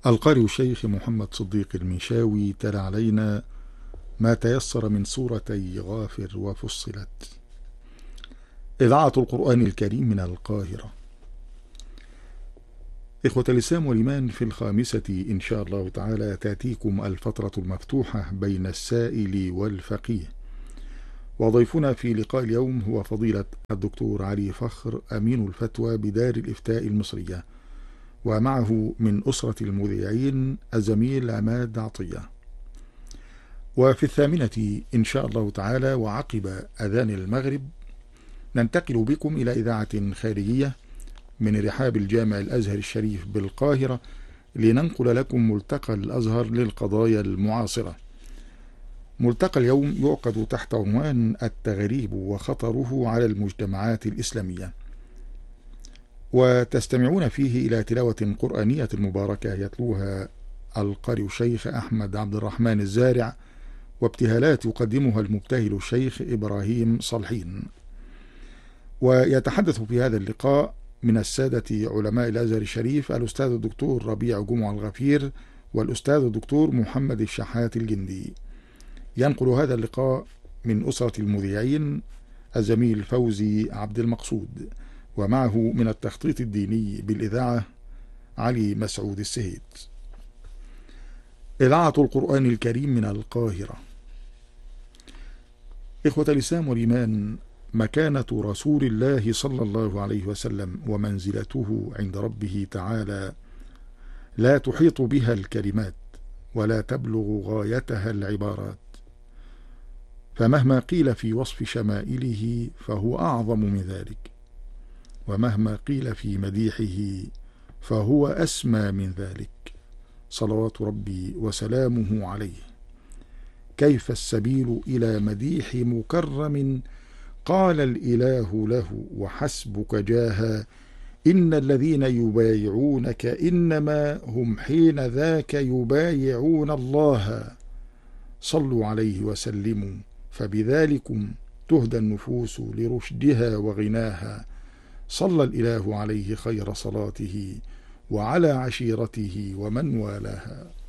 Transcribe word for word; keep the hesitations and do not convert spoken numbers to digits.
القارئ الشيخ محمد صديق المنشاوي تلا علينا ما تيسر من سورتي غافر وفصلت. إذاعة القرآن الكريم من القاهرة. إخوة الإسلام والإيمان، في الخامسة إن شاء الله تعالى تأتيكم الفترة المفتوحة بين السائل والفقيه، وضيفنا في لقاء اليوم هو فضيلة الدكتور علي فخر، أمين الفتوى بدار الإفتاء المصرية، ومعه من أسرة المذيعين الزميل عماد عطية. وفي الثامنة إن شاء الله تعالى وعقب أذان المغرب ننتقل بكم إلى إذاعة خارجية من رحاب الجامع الأزهر الشريف بالقاهرة لننقل لكم ملتقى الأزهر للقضايا المعاصرة. ملتقى اليوم يعقد تحت عنوان التغريب وخطره على المجتمعات الإسلامية، وتستمعون فيه إلى تلاوة قرآنية مباركة يتلوها القارئ الشيخ أحمد عبد الرحمن الزارع، وابتهالات يقدمها المبتهل الشيخ إبراهيم صالحين. ويتحدث في هذا اللقاء من السادة علماء الأزهر الشريف الأستاذ الدكتور ربيع جمعة الغفير والأستاذ الدكتور محمد الشحات الجندي. ينقل هذا اللقاء من أسرة المذيعين الزميل فوزي عبد المقصود، ومعه من التخطيط الديني بالإذاعة علي مسعود السهيد. إذاعة القرآن الكريم من القاهرة. إخوة الإسلام والإيمان، مكانة رسول الله صلى الله عليه وسلم ومنزلته عند ربه تعالى لا تحيط بها الكلمات ولا تبلغ غايتها العبارات، فمهما قيل في وصف شمائله فهو أعظم من ذلك، ومهما قيل في مديحه فهو أسمى من ذلك، صلوات ربي وسلامه عليه. كيف السبيل إلى مديح مكرم قال الإله له وحسبك جاها، إن الذين يبايعونك إنما هم حين ذاك يبايعون الله، صلوا عليه وسلموا فبذلكم تهدى النفوس لرشدها وغناها، صلى الإله عليه خير صلاته وعلى عشيرته ومن والاها.